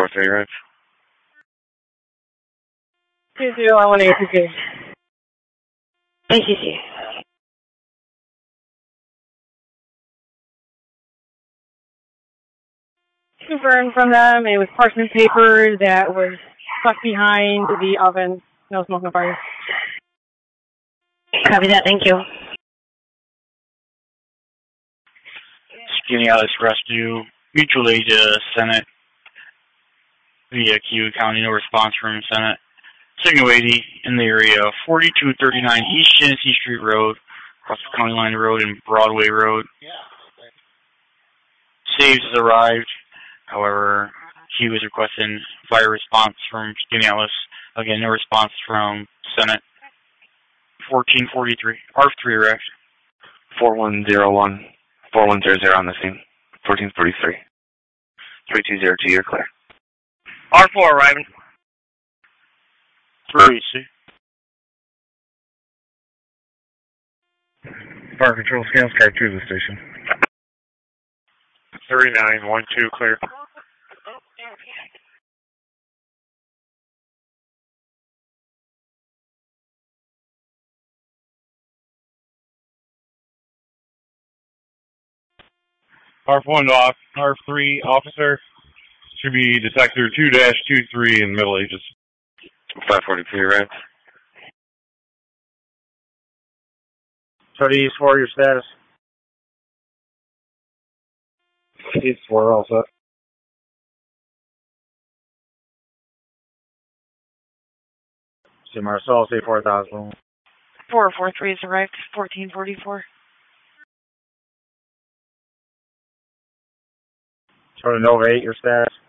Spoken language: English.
443 arrived. 2018 ACC. ACC. Confirmed from them it was parchment paper that was stuck behind the oven. No smoke, no fire. Copy that, thank you. Skinny Alice Rescue, mutual aid to Senate via Q County, no response from Senate. Signal 80 in the area, 4239 East Genesee Street Road, across the County Line Road and Broadway Road. Saves has arrived. However, he was requesting fire response from Skinny Alice. Again, no response from Senate. 1443. ARF3 arrived. 4101. 4100 on the scene. 1443. 3202, you're clear. R4 arriving. 3C. Fire control scans, car 2 to the station. 3912, clear. R1 off, R3 officer should be detector 2-23 in Middle Ages. 543 arrived. 30 East 4, your status? East 4, all set. See Marcel, say 4000. 443 has arrived, 1444. Sort of Nova 8, your status?